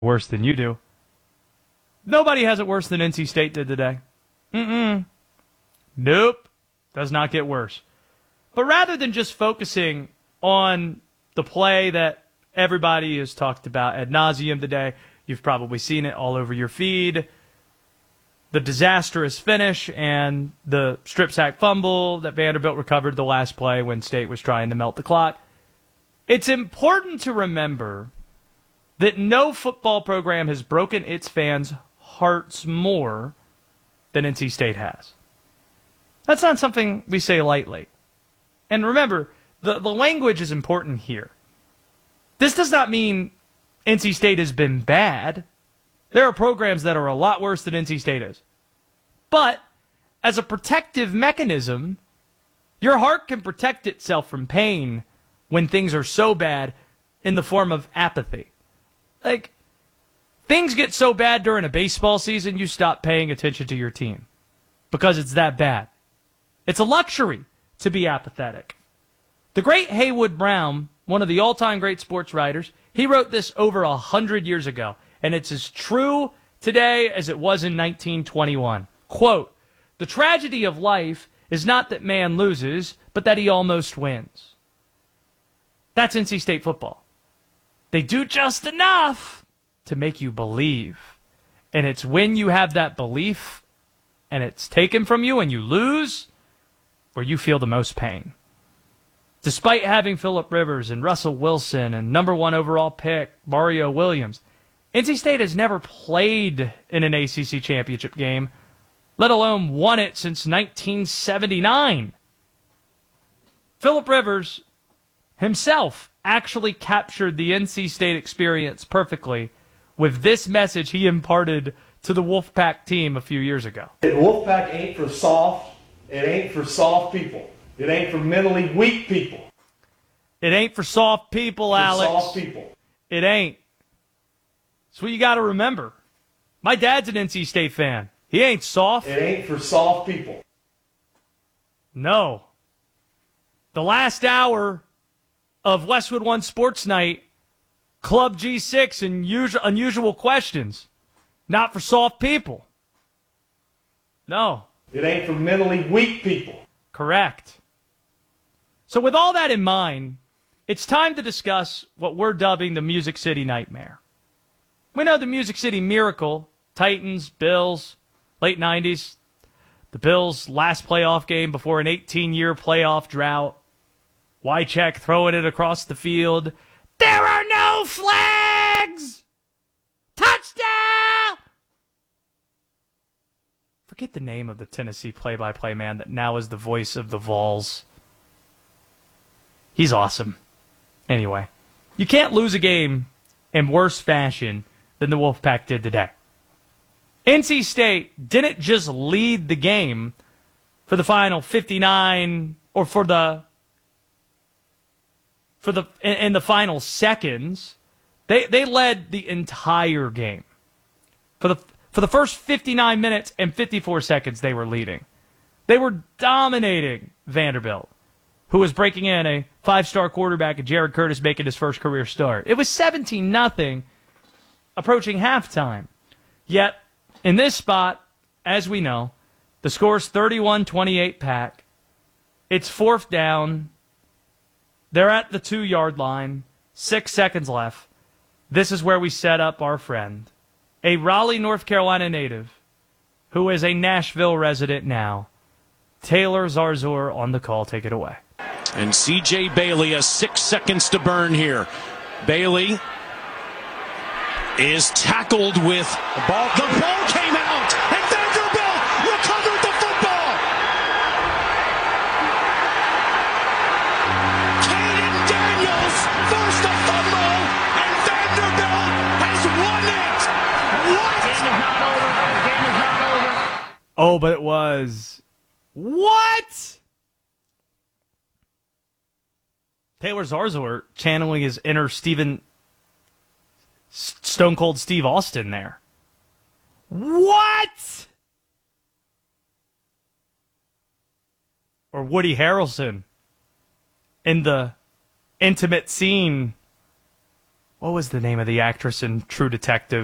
worse than you do. Nobody has it worse than NC State did today. Nope. Does not get worse. But rather than just focusing on the play that everybody has talked about ad nauseum today, you've probably seen it all over your feed, the disastrous finish and the strip sack fumble that Vanderbilt recovered the last play when State was trying to melt the clock. It's important to remember that no football program has broken its fans' hearts more than NC State has. That's not something we say lightly. And remember, the language is important here. This does not mean NC State has been bad. There are programs that are a lot worse than NC State is. But as a protective mechanism, your heart can protect itself from pain when things are so bad in the form of apathy. Like, things get so bad during a baseball season, you stop paying attention to your team because it's that bad. It's a luxury to be apathetic. The great Haywood Brown, one of the all-time great sports writers, he wrote this over 100 years ago, and it's as true today as it was in 1921. Quote, "The tragedy of life is not that man loses, but that he almost wins." That's NC State football. They do just enough to make you believe. And it's when you have that belief and it's taken from you and you lose where you feel the most pain. Despite having Phillip Rivers and Russell Wilson and number 1 overall pick Mario Williams, NC State has never played in an ACC championship game, let alone won it since 1979. Phillip Rivers himself actually captured the NC State experience perfectly with this message he imparted to the Wolfpack team a few years ago. Wolfpack ain't for soft. It ain't for soft people. It ain't for mentally weak people. It ain't for soft people, Alex. Soft people. It ain't. That's what you got to remember. My dad's an NC State fan. He ain't soft. It ain't for soft people. No. The last hour of Westwood One Sports Night, Club G6 and unusual questions. Not for soft people. No. It ain't for mentally weak people. Correct. So with all that in mind, it's time to discuss what we're dubbing the Music City Nightmare. We know the Music City Miracle, Titans, Bills, late 90s, the Bills' last playoff game before an 18-year playoff drought. Wycheck throwing it across the field. There are no flags! Touchdown! Forget the name of the Tennessee play-by-play man that now is the voice of the Vols. He's awesome. Anyway, you can't lose a game in worse fashion than the Wolfpack did today. NC State didn't just lead the game for the final 59 or in the final seconds. They led the entire game. For the first 59 minutes and 54 seconds they were leading. They were dominating Vanderbilt, who was breaking in a 5-star quarterback and Jared Curtis making his first career start. It was 17-0 approaching halftime. Yet, in this spot, as we know, the score's 31-28 Pack. It's 4th down. They're at the 2-yard line. 6 seconds left. This is where we set up our friend, a Raleigh, North Carolina native, who is a Nashville resident now. Taylor Zarzor on the call. Take it away. And C.J. Bailey has 6 seconds to burn here. Bailey is tackled with the ball. The ball came out, and Vanderbilt recovered the football. Caden Daniels forced a fumble, and Vanderbilt has won it. What? Game is not over. Oh, but it was. What? Taylor Zarzor channeling his inner Stone Cold Steve Austin there. What? Or Woody Harrelson in the intimate scene what was the name of the actress in True Detective?